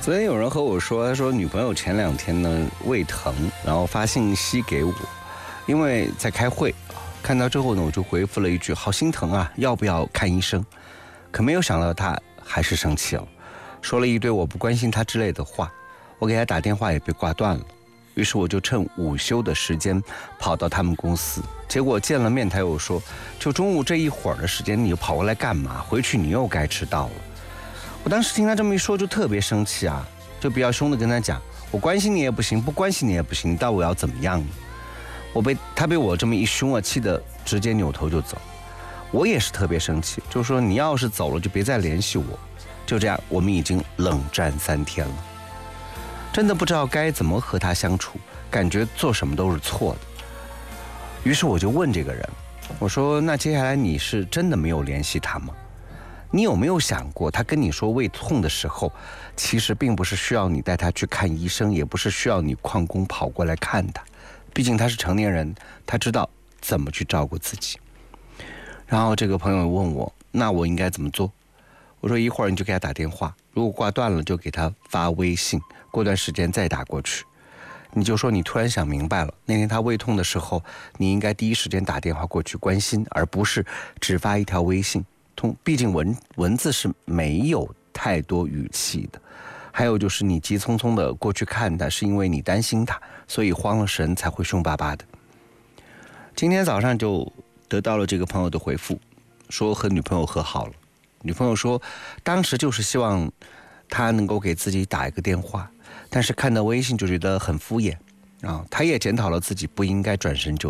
昨天有人和我说，他说女朋友前2天呢胃疼，然后发信息给我，因为在开会，看到之后呢，我就回复了一句好心疼啊，要不要看医生？可没有想到他还是生气了，说了一堆我不关心他之类的话。我给他打电话也被挂断了，于是我就趁午休的时间跑到他们公司，结果见了面他又说，就中午这一会儿的时间你又跑过来干嘛？回去你又该迟到了。我当时听他这么一说就特别生气啊，就比较凶的跟他讲，我关心你也不行，不关心你也不行，你到我要怎么样呢？他被我这么一凶啊，气得直接扭头就走。我也是特别生气，就说你要是走了就别再联系我。就这样我们已经冷战3天了，真的不知道该怎么和他相处，感觉做什么都是错的。于是我就问这个人，我说那接下来你是真的没有联系他吗？你有没有想过，他跟你说胃痛的时候，其实并不是需要你带他去看医生，也不是需要你旷工跑过来看他，毕竟他是成年人，他知道怎么去照顾自己。然后这个朋友问我，那我应该怎么做？我说一会儿你就给他打电话，如果挂断了就给他发微信，过段时间再打过去。你就说你突然想明白了，那天他胃痛的时候，你应该第一时间打电话过去关心，而不是只发一条微信。毕竟文字是没有太多语气的，还有就是你急匆匆的过去看他，是因为你担心他，所以慌了神才会凶巴巴的。今天早上就得到了这个朋友的回复，说和女朋友和好了。女朋友说当时就是希望他能够给自己打一个电话，但是看到微信就觉得很敷衍啊。他也检讨了自己不应该转身就